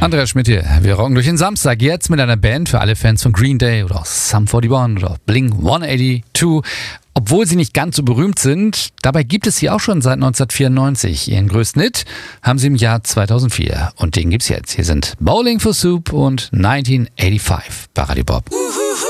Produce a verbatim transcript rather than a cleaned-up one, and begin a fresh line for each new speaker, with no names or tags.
Andreas Schmidt hier. Wir rocken durch den Samstag jetzt mit einer Band für alle Fans von Green Day oder auch Sum einundvierzig oder Blink hundertachtzig. Obwohl sie nicht ganz so berühmt sind, dabei gibt es sie auch schon seit neunzehnhundertvierundneunzig. Ihren größten Hit haben sie im Jahr zweitausendvier. Und den gibt's jetzt. Hier sind Bowling for Soup und neunzehnhundertfünfundachtzig bei Radio Bob.